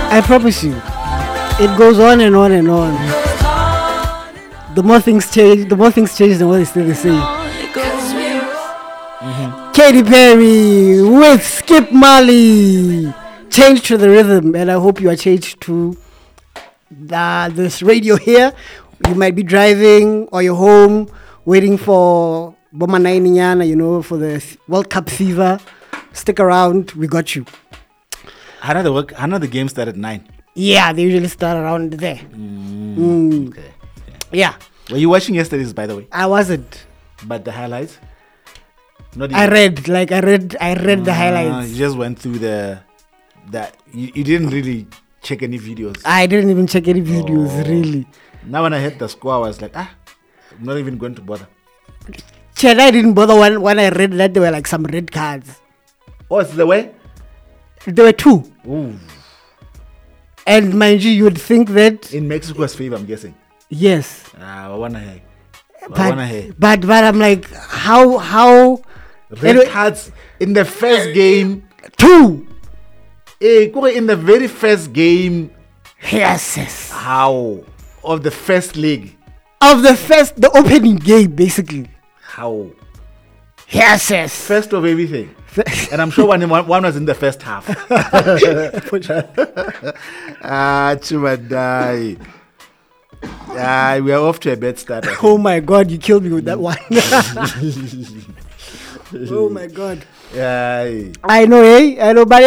I promise you, it goes on and on and on. The more things change, the more they stay the same. Katy Perry with Skip Marley. Change to the rhythm, and I hope you are changed to this radio here. You might be driving or you're home waiting for Boma Nainiana, for the World Cup fever. Stick around, we got you. I know the game start at 9. Yeah, they usually start around there. Okay. Yeah. Were you watching yesterday's, by the way? I wasn't. But the highlights? I read the highlights. You just went through you didn't really check any videos. I didn't even check any videos, really. Now when I heard the score, I was like, I'm not even going to bother. I didn't bother when I read that there were like some red cards. Oh, it's the way? There were 2. Ooh. And mind you would think that... In Mexico's favor, I'm guessing. Yes. I want to hear. But I'm like, how... Red cards in the first game. 2. In the very first game. Yes. How? Of the first league. The opening game, basically. How? Yes. First of everything. And I'm sure one was in the first half. Chumadai. We are off to a bad start. Oh my God, you killed me with that one. Oh my God. Yeah. I know, but